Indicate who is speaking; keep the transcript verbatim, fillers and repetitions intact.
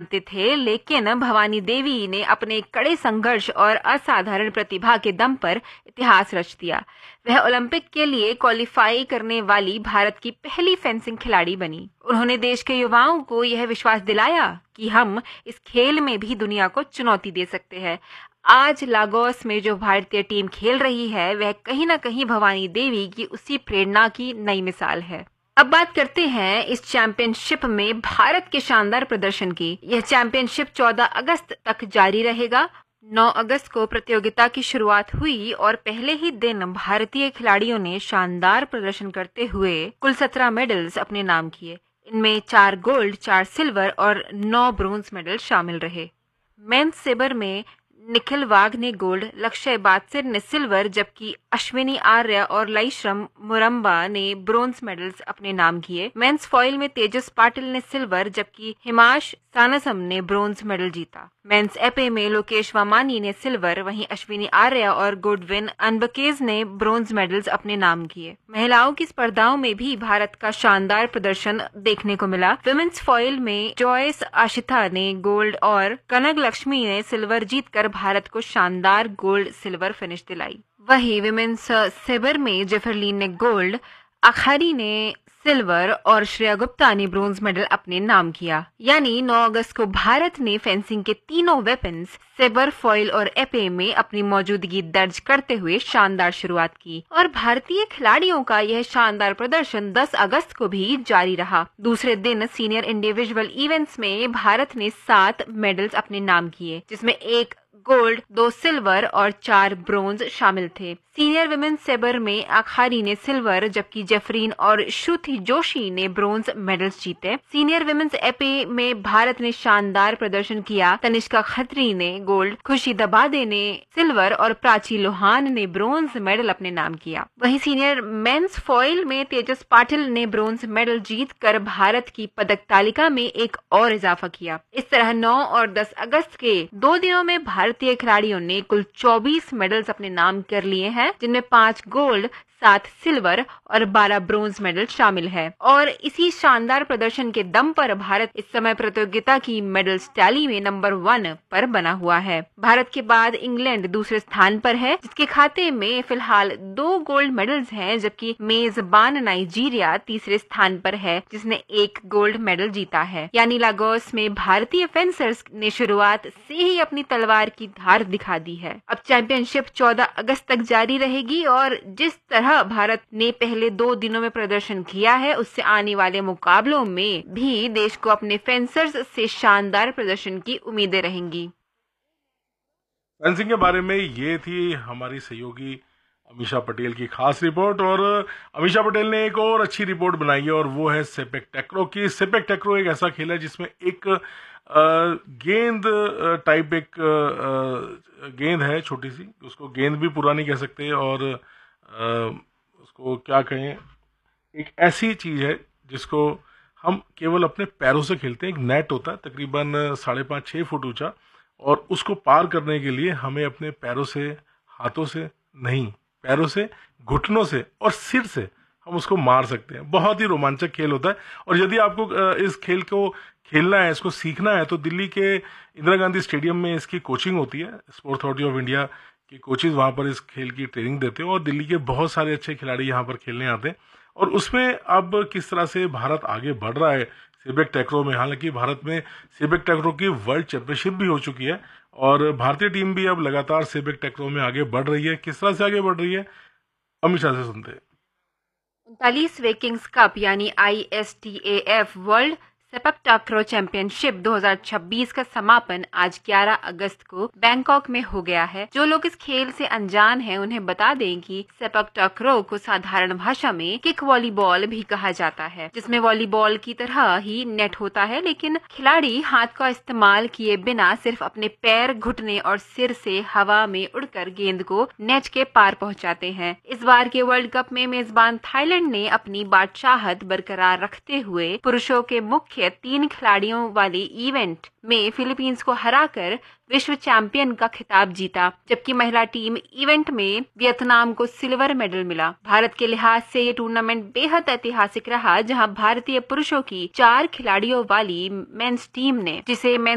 Speaker 1: मानते थे, लेकिन भवानी देवी ने अपने कड़े संघर्ष और असाधारण प्रतिभा के दम पर इतिहास रच दिया। वह ओलंपिक के लिए क्वालिफाई करने वाली भारत की पहली फेंसिंग खिलाड़ी बनी। उन्होंने देश के युवाओं को यह विश्वास दिलाया कि हम इस खेल में भी दुनिया को चुनौती दे सकते हैं। आज लागोस में जो भारतीय टीम खेल रही है, वह कहीं ना कहीं भवानी देवी की उसी प्रेरणा की नई मिसाल है। अब बात करते हैं इस चैंपियनशिप में भारत के शानदार प्रदर्शन की। यह चैंपियनशिप चौदह अगस्त तक जारी रहेगा। नौ अगस्त को प्रतियोगिता की शुरुआत हुई और पहले ही दिन भारतीय खिलाड़ियों ने शानदार प्रदर्शन करते हुए कुल सत्रह मेडल्स अपने नाम किए। इनमें चार गोल्ड, चार सिल्वर और नौ ब्रोंज मेडल शामिल रहे। मेंस सेबर में निखिल वाघ ने गोल्ड, लक्ष्य बात्सर ने सिल्वर, जबकि अश्विनी आर्य और लाइश्रम मुरम्बा ने ब्रोंज मेडल्स अपने नाम किए। मेंस फॉइल में तेजस पाटिल ने सिल्वर, जबकि हिमाश सानसम ने ब्रोंज मेडल जीता। मेंस एपे में लोकेश वामानी ने सिल्वर, वहीं अश्विनी आर्य और गुडविन अनबकेज ने ब्रोंज मेडल्स अपने नाम किए। महिलाओं की स्पर्धाओं में भी भारत का शानदार प्रदर्शन देखने को मिला। विमेंस फॉइल में जॉयस आशिथा ने गोल्ड और कनक लक्ष्मी ने सिल्वर जीतकर भारत को शानदार गोल्ड सिल्वर फिनिश दिलाई। वहीं विमेंस सेबर में जेफरलीन ने गोल्ड, अखारी ने सिल्वर और श्रेया गुप्ता ने ब्रोंज मेडल अपने नाम किया। यानी नौ अगस्त को भारत ने फेंसिंग के तीनों वेपन्स सेबर, फॉइल और एपे में अपनी मौजूदगी दर्ज करते हुए शानदार शुरुआत की और भारतीय खिलाड़ियों का यह शानदार प्रदर्शन दस अगस्त को भी जारी रहा। दूसरे दिन सीनियर इंडिविजुअल इवेंट्स में भारत ने सात मेडल्स अपने नाम किए, जिसमें एक गोल्ड, दो सिल्वर और चार ब्रोंज शामिल थे। सीनियर विमेंस सेबर में अखारी ने सिल्वर, जबकि जेफरीन और श्रुति जोशी ने ब्रोंज मेडल्स जीते। सीनियर विमेंस एपे में भारत ने शानदार प्रदर्शन किया। तनिष्का खत्री ने गोल्ड, खुशी दबादे ने सिल्वर और प्राची लोहान ने ब्रोंज मेडल अपने नाम किया। वहीं सीनियर मेंस फॉइल में तेजस पाटिल ने ब्रोंज मेडल जीतकर भारत की पदक तालिका में एक और इजाफा किया। इस तरह नौ और दस अगस्त के दो दिनों में भारतीय खिलाड़ियों ने कुल चौबीस मेडल्स अपने नाम कर लिए हैं, जिनमें पांच गोल्ड, सात सिल्वर और बारह ब्रोंज मेडल शामिल है। और इसी शानदार प्रदर्शन के दम पर भारत इस समय प्रतियोगिता की मेडल्स टैली में नंबर वन पर बना हुआ है। भारत के बाद इंग्लैंड दूसरे स्थान पर है, जिसके खाते में फिलहाल दो गोल्ड मेडल्स हैं, जबकि मेजबान नाइजीरिया तीसरे स्थान पर है, जिसने एक गोल्ड मेडल जीता है। यानी लागोस में भारतीय फेंसर्स ने शुरुआत से ही अपनी तलवार की धार दिखा दी है। अब चैंपियनशिप चौदह अगस्त तक जारी रहेगी और जिस तरह भारत ने पहले दो दिनों में प्रदर्शन किया है, उससे आने वाले मुकाबलों में भी देश को अपने फेंसर्स से शानदार प्रदर्शन की उम्मीदें रहेंगी।
Speaker 2: फेंसिंग के बारे में ये थी हमारी सहयोगी अमीषा पटेल की खास रिपोर्ट। और अमीषा पटेल ने एक और अच्छी रिपोर्ट बनाई है और वो है सेपेक टैक्रो की। सेपेक टैक्रो एक ऐसा खेल है जिसमें एक गेंद टाइप एक गेंद है छोटी सी, उसको गेंद भी पूरा नहीं कह सकते और Uh, उसको क्या कहें, एक ऐसी चीज है जिसको हम केवल अपने पैरों से खेलते हैं। एक नेट होता है तकरीबन साढ़े पाँच छः फुट ऊंचा और उसको पार करने के लिए हमें अपने पैरों से, हाथों से नहीं, पैरों से, घुटनों से और सिर से हम उसको मार सकते हैं। बहुत ही रोमांचक खेल होता है और यदि आपको इस खेल को खेलना है, इसको सीखना है, तो दिल्ली के इंदिरा गांधी स्टेडियम में इसकी कोचिंग होती है। स्पोर्ट्स अथॉरिटी ऑफ इंडिया कि कोचेज वहाँ पर इस खेल की ट्रेनिंग देते हैं और दिल्ली के बहुत सारे अच्छे खिलाड़ी यहाँ पर खेलने आते हैं। और उसमें अब किस तरह से भारत आगे बढ़ रहा है सेपेक टैक्रो में। हालांकि भारत में सेपेक टैक्रो की वर्ल्ड चैंपियनशिप भी हो चुकी है और भारतीय टीम भी अब लगातार सेपेक टैक्रो में आगे बढ़ रही है। किस तरह से आगे बढ़ रही है, अमीषा से सुनते हैं।
Speaker 1: उनतालीसवें किंग्स कप यानी I S T A F world sepak टैक्रो championship दो हज़ार छब्बीस का समापन आज ग्यारह अगस्त को बैंकॉक में हो गया है। जो लोग इस खेल से अनजान हैं, उन्हें बता दें कि सेपक टैक्रो को साधारण भाषा में किक वॉलीबॉल भी कहा जाता है, जिसमें वॉलीबॉल की तरह ही नेट होता है, लेकिन खिलाड़ी हाथ का इस्तेमाल किए बिना सिर्फ अपने पैर, घुटने और सिर से हवा में उड़कर गेंद को नेट के पार पहुंचाते हैं। इस बार के वर्ल्ड कप में मेजबान थाईलैंड ने अपनी बादशाहत बरकरार रखते हुए पुरुषों के मुख्य तीन खिलाड़ियों वाले इवेंट में फिलीपींस को हराकर विश्व चैंपियन का खिताब जीता, जबकि महिला टीम इवेंट में वियतनाम को सिल्वर मेडल मिला। भारत के लिहाज से ये टूर्नामेंट बेहद ऐतिहासिक रहा, जहां भारतीय पुरुषों की चार खिलाड़ियों वाली मेंस टीम ने, जिसे